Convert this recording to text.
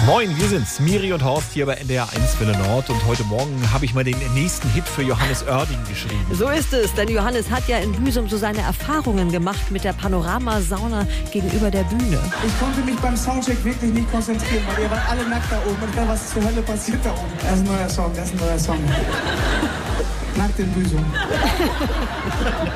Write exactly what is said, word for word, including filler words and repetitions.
Moin, wir sind's, Miri und Horst hier bei N D R eins Welle Nord. Und heute Morgen habe ich mal den nächsten Hit für Johannes Oerding geschrieben. So ist es, denn Johannes hat ja in Büsum so seine Erfahrungen gemacht mit der Panoramasauna gegenüber der Bühne. Ich konnte mich beim Soundcheck wirklich nicht konzentrieren, weil ihr wart alle nackt da oben und da was zur Hölle passiert da oben. Das ist ein neuer Song, das ist ein neuer Song. Nackt in Büsum.